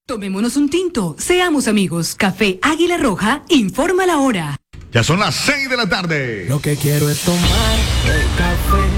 Tomémonos un tinto, seamos amigos. Café Águila Roja, informa la hora. Ya son las 6 de la tarde. Lo que quiero es tomar el café